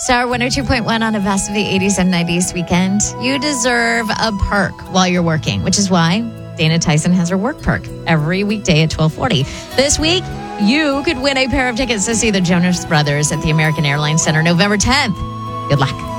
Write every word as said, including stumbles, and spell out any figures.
Star one oh two point one on a best of the eighties and nineties weekend. You deserve a perk while you're working, which is why Dana Tyson has her work perk every weekday at twelve forty. This week, you could win a pair of tickets to see the Jonas Brothers at the American Airlines Center November tenth. Good luck.